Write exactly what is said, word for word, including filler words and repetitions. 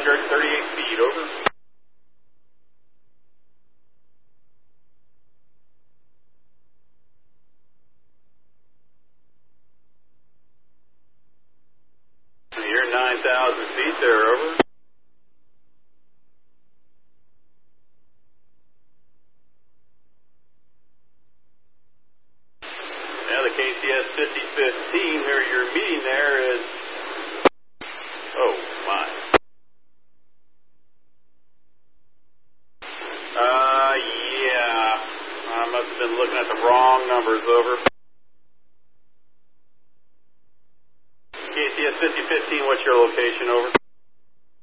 hundred thirty-eight feet, over. You're nine thousand feet there, over. Now the K C S fifty fifteen, where you're meeting there is, oh my. Uh, yeah, I must have been looking at the wrong numbers, over. K C S fifty fifteen, what's your location, over?